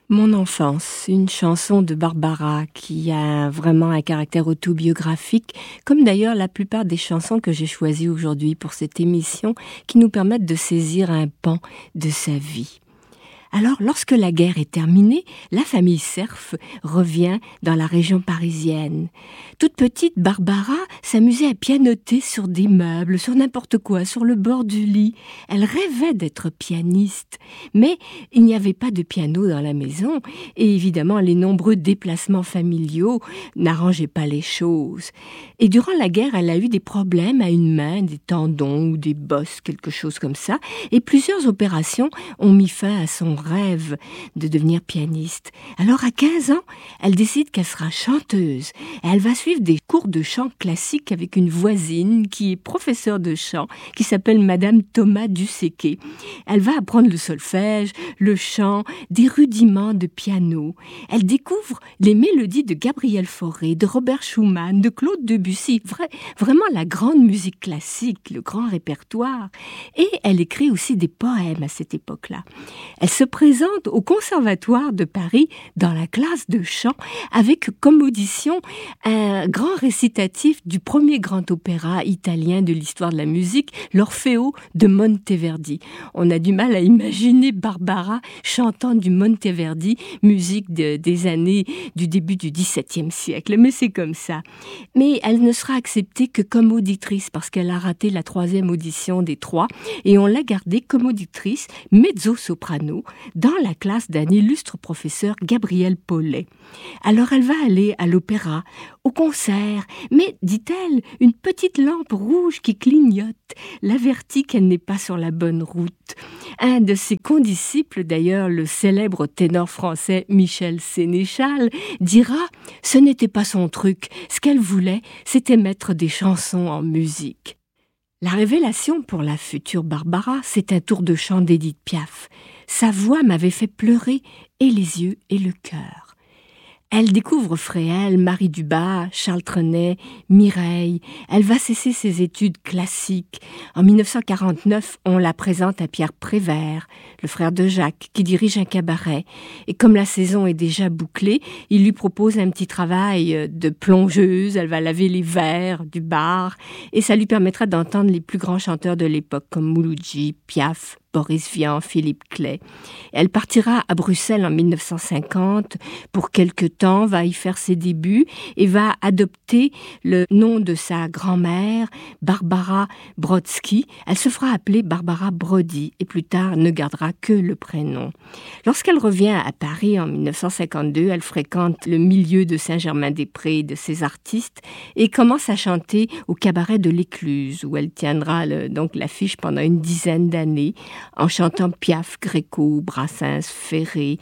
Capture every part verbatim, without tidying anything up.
Mon enfance, une chanson de Barbara qui a vraiment un caractère autobiographique, comme d'ailleurs la plupart des chansons que j'ai choisies aujourd'hui pour cette émission, qui nous permettent de saisir un pan de sa vie. Alors, lorsque la guerre est terminée, la famille Cerf revient dans la région parisienne. Toute petite, Barbara s'amusait à pianoter sur des meubles, sur n'importe quoi, sur le bord du lit. Elle rêvait d'être pianiste, mais il n'y avait pas de piano dans la maison et évidemment, les nombreux déplacements familiaux n'arrangeaient pas les choses. Et durant la guerre, elle a eu des problèmes à une main, des tendons ou des bosses, quelque chose comme ça, et plusieurs opérations ont mis fin à son rêve de devenir pianiste. Alors à quinze ans, elle décide qu'elle sera chanteuse. Et elle va suivre des cours de chant classique avec une voisine qui est professeure de chant, qui s'appelle Madame Thomas Dusséquet. Elle va apprendre le solfège, le chant, des rudiments de piano. Elle découvre les mélodies de Gabriel Fauré, de Robert Schumann, de Claude Debussy, Vra- vraiment la grande musique classique, le grand répertoire. Et elle écrit aussi des poèmes à cette époque-là. Elle se présente au Conservatoire de Paris dans la classe de chant avec comme audition un grand récitatif du premier grand opéra italien de l'histoire de la musique, l'Orfeo de Monteverdi. On a du mal à imaginer Barbara chantant du Monteverdi, musique de, des années du début du dix-septième siècle, mais c'est comme ça. Mais elle ne sera acceptée que comme auditrice parce qu'elle a raté la troisième audition des trois et on l'a gardée comme auditrice mezzo-soprano dans la classe d'un illustre professeur, Gabriel Paulet. Alors elle va aller à l'opéra, au concert, mais, dit-elle, une petite lampe rouge qui clignote l'avertit qu'elle n'est pas sur la bonne route. Un de ses condisciples, d'ailleurs le célèbre ténor français Michel Sénéchal, dira « Ce n'était pas son truc, ce qu'elle voulait, c'était mettre des chansons en musique ». La révélation pour la future Barbara, c'est un tour de chant d'Édith Piaf. Sa voix m'avait fait pleurer et les yeux et le cœur. Elle découvre Fréhel, Marie Dubas, Charles Trenet, Mireille. Elle va cesser ses études classiques. En dix-neuf cent quarante-neuf, on la présente à Pierre Prévert, le frère de Jacques, qui dirige un cabaret. Et comme la saison est déjà bouclée, il lui propose un petit travail de plongeuse. Elle va laver les verres du bar et ça lui permettra d'entendre les plus grands chanteurs de l'époque comme Mouloudji, Piaf, Boris Vian, Philippe Clay. Elle partira à Bruxelles en dix-neuf cent cinquante pour quelque temps, va y faire ses débuts et va adopter le nom de sa grand-mère, Barbara Brodsky. Elle se fera appeler Barbara Brody et plus tard ne gardera que le prénom. Lorsqu'elle revient à Paris en dix-neuf cent cinquante-deux, elle fréquente le milieu de Saint-Germain-des-Prés et de ses artistes et commence à chanter au cabaret de l'Écluse où elle tiendra le, donc l'affiche pendant une dizaine d'années en chantant Piaf, Gréco, Brassens, Ferré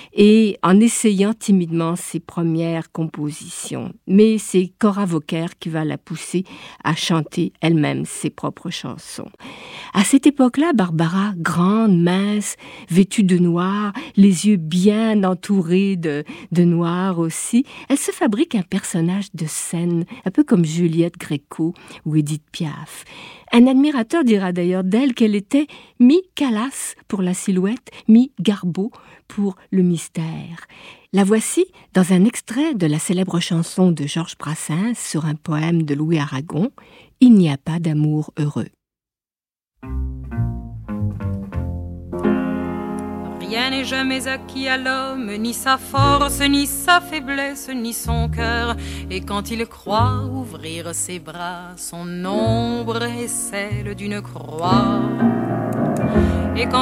et en essayant timidement ses premières compositions. Mais c'est Cora Vauquer qui va la pousser à chanter elle-même ses propres chansons. À cette époque-là, Barbara, grande, mince, vêtue de noir, les yeux bien entourés de, de noir aussi, elle se fabrique un personnage de scène, un peu comme Juliette Gréco ou Édith Piaf. Un admirateur dira d'ailleurs d'elle qu'elle était mi-Calas pour la silhouette, mi-Garbeau pour le mystère. La voici dans un extrait de la célèbre chanson de Georges Brassens sur un poème de Louis Aragon, « Il n'y a pas d'amour heureux ». Rien n'est jamais acquis à l'homme, ni sa force, ni sa faiblesse, ni son cœur. Et quand il croit ouvrir ses bras, son ombre est celle d'une croix. Et quand